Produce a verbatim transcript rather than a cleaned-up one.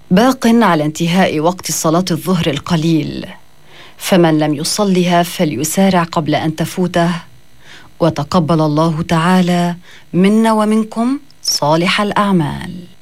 باق على انتهاء وقت صلاة الظهر القليل، فمن لم يصلها فليسارع قبل أن تفوته، وتقبل الله تعالى منا ومنكم صالح الأعمال.